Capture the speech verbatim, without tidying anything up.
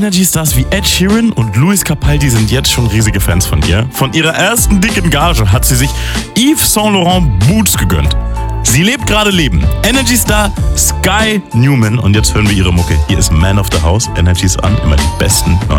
Energy-Stars wie Ed Sheeran und Lewis Capaldi sind jetzt schon riesige Fans von ihr. Von ihrer ersten dicken Gage hat sie sich Yves Saint Laurent Boots gegönnt. Sie lebt gerade Leben. Energy-Star Sky Newman. Und jetzt hören wir ihre Mucke. Hier ist Man of the House. Energy ist an. Immer die besten neuen